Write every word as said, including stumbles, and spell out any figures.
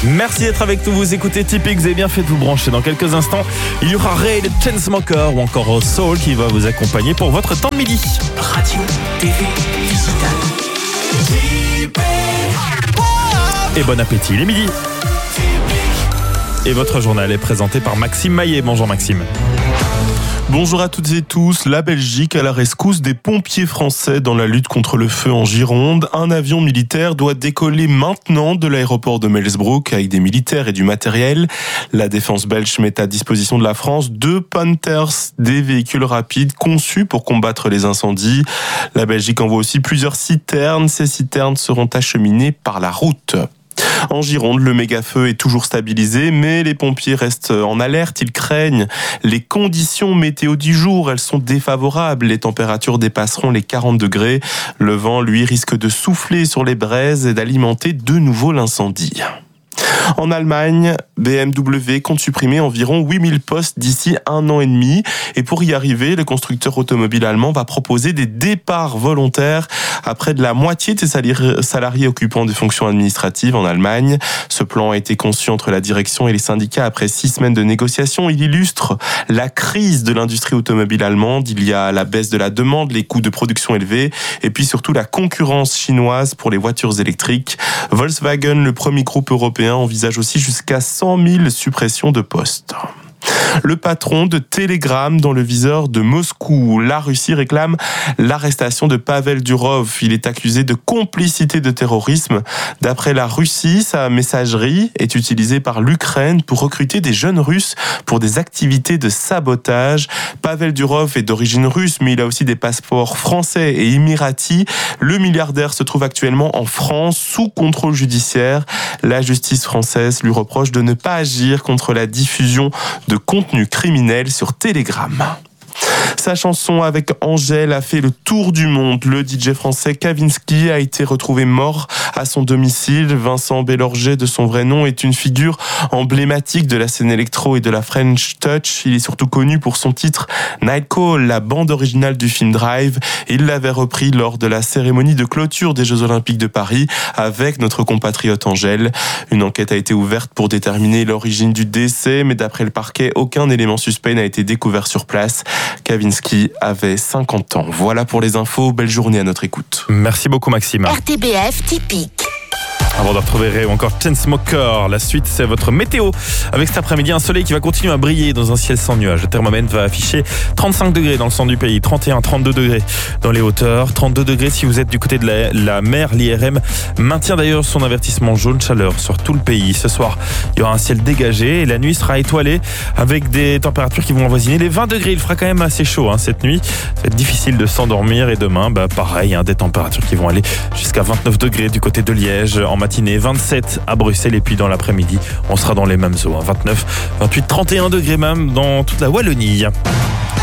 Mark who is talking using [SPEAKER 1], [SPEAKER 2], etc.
[SPEAKER 1] Merci d'être avec nous, vous écoutez Typique, vous avez bien fait de vous brancher. Dans quelques instants, il y aura Ray, le Chainsmokers ou encore Soul qui va vous accompagner pour votre temps de midi.
[SPEAKER 2] Radio, T V, digital.
[SPEAKER 1] Et bon appétit, il est midi. Et votre journal est présenté par Maxime Maillet. Bonjour Maxime.
[SPEAKER 3] Bonjour à toutes et tous. La Belgique à la rescousse des pompiers français dans la lutte contre le feu en Gironde. Un avion militaire doit décoller maintenant de l'aéroport de Melsbroek avec des militaires et du matériel. La défense belge met à disposition de la France deux Panthers, des véhicules rapides conçus pour combattre les incendies. La Belgique envoie aussi plusieurs citernes. Ces citernes seront acheminées par la route. En Gironde, le méga-feu est toujours stabilisé, mais les pompiers restent en alerte. Ils craignent les conditions météo du jour. Elles sont défavorables. Les températures dépasseront les quarante degrés. Le vent, lui, risque de souffler sur les braises et d'alimenter de nouveau l'incendie. En Allemagne, B M W compte supprimer environ huit mille postes d'ici un an et demi. Et pour y arriver, le constructeur automobile allemand va proposer des départs volontaires à près de la moitié de ses salariés occupant des fonctions administratives en Allemagne. Ce plan a été conçu entre la direction et les syndicats après six semaines de négociations. Il illustre la crise de l'industrie automobile allemande. Il y a la baisse de la demande, les coûts de production élevés et puis surtout la concurrence chinoise pour les voitures électriques. Volkswagen, le premier groupe européen, envisage aussi jusqu'à cent mille suppressions de postes. Le patron de Telegram dans le viseur de Moscou. La Russie réclame l'arrestation de Pavel Durov. Il est accusé de complicité de terrorisme. D'après la Russie, sa messagerie est utilisée par l'Ukraine pour recruter des jeunes Russes pour des activités de sabotage. Pavel Durov est d'origine russe, mais il a aussi des passeports français et émiratis. Le milliardaire se trouve actuellement en France sous contrôle judiciaire. La justice française lui reproche de ne pas agir contre la diffusion de contenu criminel sur Telegram. Sa chanson avec Angèle a fait le tour du monde. Le D J français Kavinsky a été retrouvé mort à son domicile. Vincent Bellorget, de son vrai nom, est une figure emblématique de la scène électro et de la French Touch. Il est surtout connu pour son titre Night Call, la bande originale du film Drive. Il l'avait repris lors de la cérémonie de clôture des Jeux Olympiques de Paris avec notre compatriote Angèle. Une enquête a été ouverte pour déterminer l'origine du décès, mais d'après le parquet, aucun élément suspect n'a été découvert sur place. Kavinsky avait cinquante ans. Voilà pour les infos. Belle journée à notre écoute.
[SPEAKER 1] Merci beaucoup Maxime.
[SPEAKER 4] R T B F Typique.
[SPEAKER 1] Avant de retrouver Ray ou encore Chainsmokers, la suite c'est votre météo. Avec cet après-midi un soleil qui va continuer à briller dans un ciel sans nuages. Le thermomètre va afficher trente-cinq degrés dans le centre du pays, trente et un, trente-deux degrés dans les hauteurs, trente-deux degrés si vous êtes du côté de la, la mer. L'I R M maintient d'ailleurs son avertissement jaune chaleur sur tout le pays. Ce soir, il y aura un ciel dégagé et la nuit sera étoilée avec des températures qui vont avoisiner les vingt degrés. Il fera quand même assez chaud hein, cette nuit. Ça va être difficile de s'endormir et demain, bah, pareil, hein, des températures qui vont aller jusqu'à vingt-neuf degrés du côté de Liège en matinée, vingt-sept à Bruxelles et puis dans l'après-midi, on sera dans les mêmes eaux, hein, vingt-neuf, vingt-huit, trente et un degrés même dans toute la Wallonie.